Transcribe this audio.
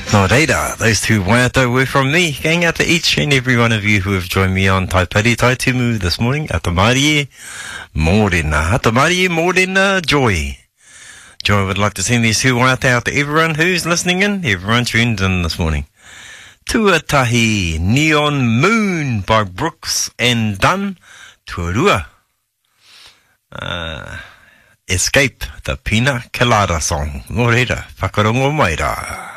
No reira, those two waiata were from me, going out to each and every one of you who have joined me on Taipari Tai Tumu this morning. Atamarie Morena, Joy. Joy would like to send these two waiata out to everyone who's listening in, everyone tuned in this morning. Tuatahi Neon Moon by Brooks and Dunn, Tuarua. Escape, the Pina Colada song. No reira, whakarongo mai rā.